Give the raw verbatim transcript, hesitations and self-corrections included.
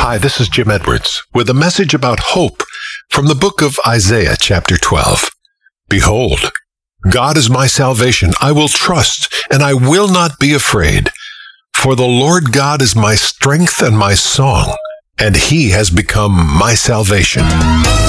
Hi, this is Jim Edwards with a message about hope from the book of Isaiah, chapter twelve. Behold, God is my salvation. I will trust, and I will not be afraid. For the Lord God is my strength and my song, and he has become my salvation.